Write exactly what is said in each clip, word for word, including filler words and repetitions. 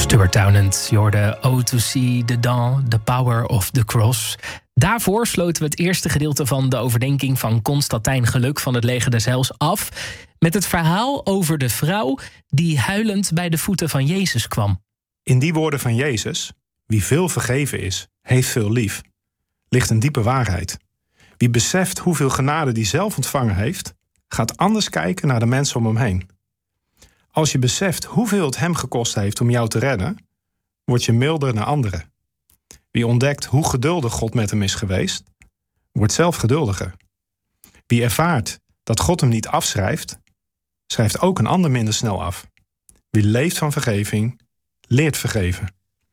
Stuart Townend, je hoorde O to See the Dawn, the Power of the Cross. Daarvoor sloten we het eerste gedeelte van de overdenking van Constantijn Geluk van het Leger des Heils af met het verhaal over de vrouw die huilend bij de voeten van Jezus kwam. In die woorden van Jezus, wie veel vergeven is, heeft veel lief, ligt een diepe waarheid. Wie beseft hoeveel genade die zelf ontvangen heeft, gaat anders kijken naar de mensen om hem heen. Als je beseft hoeveel het hem gekost heeft om jou te redden, word je milder naar anderen. Wie ontdekt hoe geduldig God met hem is geweest, wordt zelf geduldiger. Wie ervaart dat God hem niet afschrijft, schrijft ook een ander minder snel af. Wie leeft van vergeving, leert vergeven.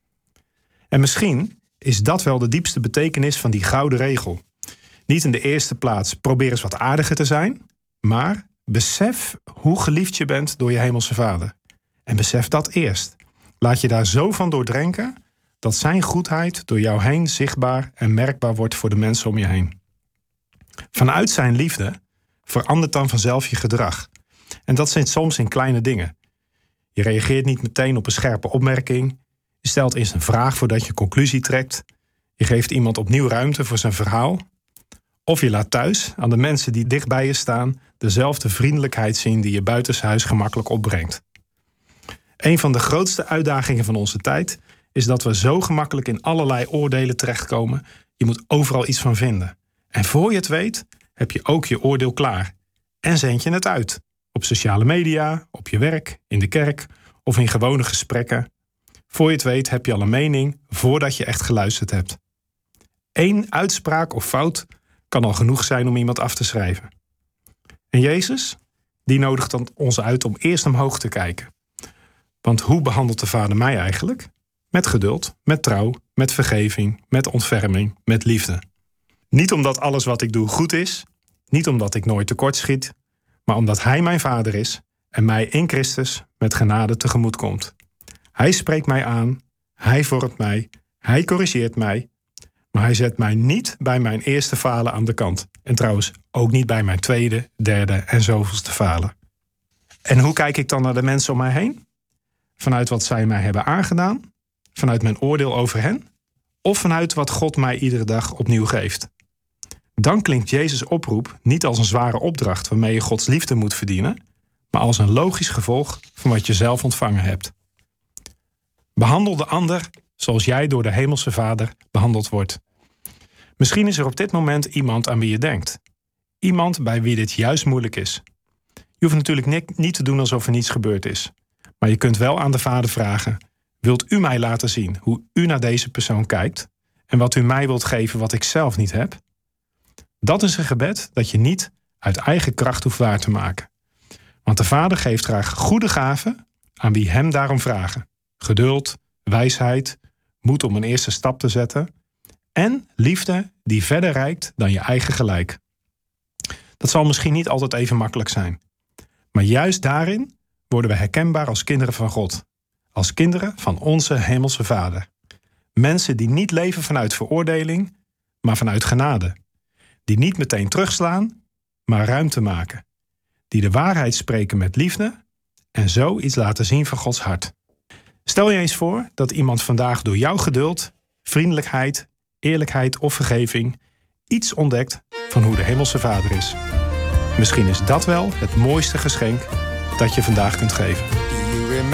En misschien is dat wel de diepste betekenis van die gouden regel. Niet in de eerste plaats probeer eens wat aardiger te zijn, maar besef hoe geliefd je bent door je hemelse Vader. En besef dat eerst. Laat je daar zo van doordrenken dat zijn goedheid door jou heen zichtbaar en merkbaar wordt voor de mensen om je heen. Vanuit zijn liefde verandert dan vanzelf je gedrag. En dat zit soms in kleine dingen. Je reageert niet meteen op een scherpe opmerking. Je stelt eerst een vraag voordat je conclusie trekt. Je geeft iemand opnieuw ruimte voor zijn verhaal. Of je laat thuis, aan de mensen die dicht bij je staan, dezelfde vriendelijkheid zien die je buitenshuis gemakkelijk opbrengt. Een van de grootste uitdagingen van onze tijd is dat we zo gemakkelijk in allerlei oordelen terechtkomen. Je moet overal iets van vinden. En voor je het weet, heb je ook je oordeel klaar. En zend je het uit. Op sociale media, op je werk, in de kerk of in gewone gesprekken. Voor je het weet heb je al een mening voordat je echt geluisterd hebt. Eén uitspraak of fout kan al genoeg zijn om iemand af te schrijven. En Jezus, die nodigt dan ons uit om eerst omhoog te kijken. Want hoe behandelt de Vader mij eigenlijk? Met geduld, met trouw, met vergeving, met ontferming, met liefde. Niet omdat alles wat ik doe goed is, niet omdat ik nooit tekortschiet, maar omdat Hij mijn Vader is en mij in Christus met genade tegemoet komt. Hij spreekt mij aan, Hij vormt mij, Hij corrigeert mij, maar Hij zet mij niet bij mijn eerste falen aan de kant. En trouwens ook niet bij mijn tweede, derde en zoveelste falen. En hoe kijk ik dan naar de mensen om mij heen? Vanuit wat zij mij hebben aangedaan? Vanuit mijn oordeel over hen? Of vanuit wat God mij iedere dag opnieuw geeft? Dan klinkt Jezus' oproep niet als een zware opdracht waarmee je Gods liefde moet verdienen, maar als een logisch gevolg van wat je zelf ontvangen hebt. Behandel de ander zoals jij door de hemelse Vader behandeld wordt. Misschien is er op dit moment iemand aan wie je denkt. Iemand bij wie dit juist moeilijk is. Je hoeft natuurlijk niet te doen alsof er niets gebeurd is. Maar je kunt wel aan de Vader vragen: wilt u mij laten zien hoe u naar deze persoon kijkt en wat u mij wilt geven wat ik zelf niet heb? Dat is een gebed dat je niet uit eigen kracht hoeft waar te maken. Want de Vader geeft graag goede gaven aan wie hem daarom vragen. Geduld, wijsheid, moed om een eerste stap te zetten en liefde die verder reikt dan je eigen gelijk. Dat zal misschien niet altijd even makkelijk zijn. Maar juist daarin worden we herkenbaar als kinderen van God. Als kinderen van onze hemelse Vader. Mensen die niet leven vanuit veroordeling, maar vanuit genade. Die niet meteen terugslaan, maar ruimte maken. Die de waarheid spreken met liefde en zo iets laten zien van Gods hart. Stel je eens voor dat iemand vandaag door jouw geduld, vriendelijkheid, eerlijkheid of vergeving iets ontdekt van hoe de hemelse Vader is. Misschien is dat wel het mooiste geschenk dat je vandaag kunt geven.